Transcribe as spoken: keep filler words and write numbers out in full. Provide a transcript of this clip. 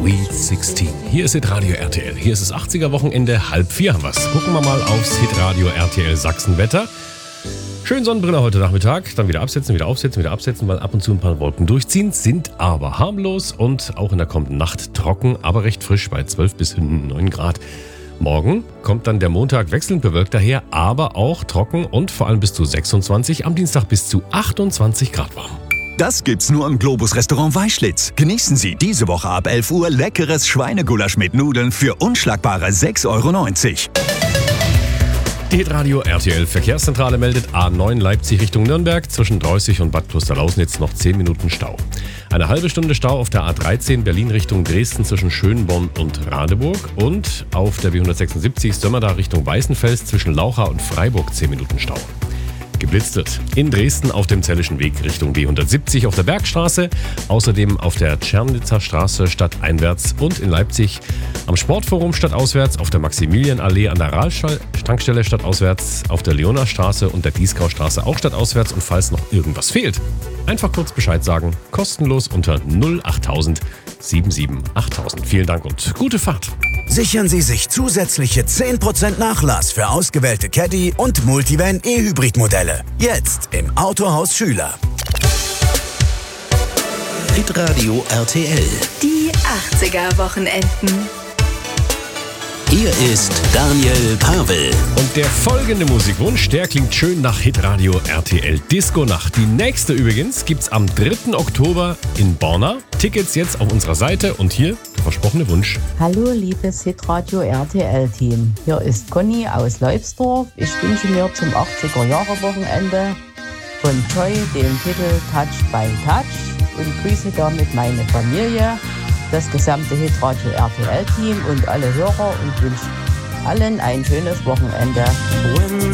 Sweet sechzehn. Hier ist Hitradio R T L. Hier ist das achtziger-Wochenende. Halb vier haben wir's. Gucken wir mal aufs Hitradio R T L Sachsenwetter. Schön Sonnenbrille heute Nachmittag. Dann wieder absetzen, wieder aufsetzen, wieder absetzen, weil ab und zu ein paar Wolken durchziehen. Sind aber harmlos und auch in der kommenden Nacht trocken, aber recht frisch bei zwölf bis neun Grad. Morgen kommt dann der Montag wechselnd bewölkt daher, aber auch trocken und vor allem bis zu sechsundzwanzig, am Dienstag bis zu achtundzwanzig Grad warm. Das gibt's nur im Globus-Restaurant Weischlitz. Genießen Sie diese Woche ab elf Uhr leckeres Schweinegulasch mit Nudeln für unschlagbare sechs Euro neunzig. Die Hitradio R T L Verkehrszentrale meldet A neun Leipzig Richtung Nürnberg zwischen Dreußig und Bad Klosterlausnitz noch zehn Minuten Stau. Eine halbe Stunde Stau auf der A dreizehn Berlin Richtung Dresden zwischen Schönborn und Radeburg und auf der B hundertsechsundsiebzig Sömmerda Richtung Weißenfels zwischen Laucha und Freiburg zehn Minuten Stau. Geblitzt wird in Dresden auf dem Zellischen Weg Richtung B hundertsiebzig auf der Bergstraße, außerdem auf der Tschernitzer Straße stadteinwärts und in Leipzig am Sportforum stadtauswärts, auf der Maximilianallee an der Rahltankstelle stadtauswärts, auf der Leonastraße und der Dieskaustraße auch stadtauswärts. Und falls noch irgendwas fehlt, einfach kurz Bescheid sagen, kostenlos unter null achttausend siebenundsiebzig achttausend. Vielen Dank und gute Fahrt. Sichern Sie sich zusätzliche zehn Prozent Nachlass für ausgewählte Caddy und Multivan E-Hybrid-Modelle. Jetzt im Autohaus Schüler. Hitradio R T L. Die achtziger-Wochenenden. Hier ist Daniel Pavel. Und der folgende Musikwunsch, der klingt schön nach Hitradio R T L Disco Nacht. Die nächste übrigens gibt's am dritten Oktober in Borna. Tickets jetzt auf unserer Seite und hier der versprochene Wunsch. Hallo liebes Hitradio R T L-Team. Hier ist Conny aus Leubsdorf. Ich wünsche mir zum achtziger-Jahre-Wochenende von Joy den Titel Touch by Touch und grüße damit meine Familie, das gesamte Hitradio R T L-Team und alle Hörer und wünsche allen ein schönes Wochenende.